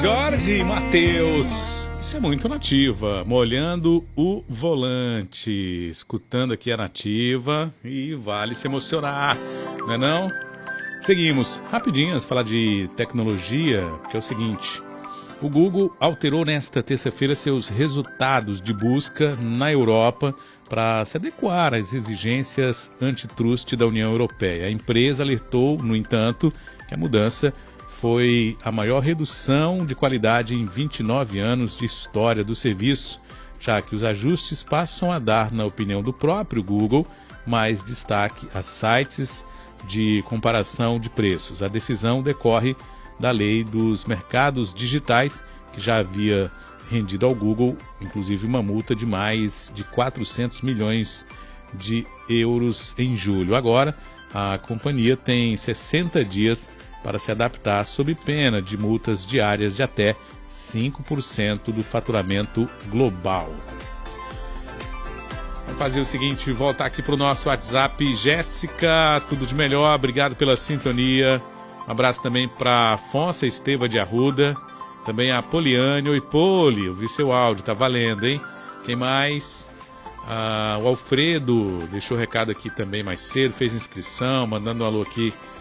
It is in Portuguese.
Jorge Mateus, isso é muito Nativa, molhando o volante, escutando aqui a Nativa e vale se emocionar, não é não? Seguimos, rapidinho, falar de tecnologia, que é o seguinte, o Google alterou nesta terça-feira seus resultados de busca na Europa para se adequar às exigências antitrust da União Europeia. A empresa alertou, no entanto, que a mudança foi a maior redução de qualidade em 29 anos de história do serviço, já que os ajustes passam a dar, na opinião do próprio Google, mais destaque a sites de comparação de preços. A decisão decorre da lei dos mercados digitais, que já havia rendido ao Google, inclusive, uma multa de mais de 400 milhões de euros em julho. Agora, a companhia tem 60 dias para se adaptar, sob pena de multas diárias de até 5% do faturamento global. Vamos fazer o seguinte, voltar aqui para o nosso WhatsApp. Jéssica, tudo de melhor, obrigado pela sintonia. Um abraço também para Afonso Esteva de Arruda, também a Poliane. Oi, Poli, eu vi seu áudio, tá valendo, hein? Quem mais? O Alfredo deixou recado aqui também mais cedo, fez inscrição, mandando um alô aqui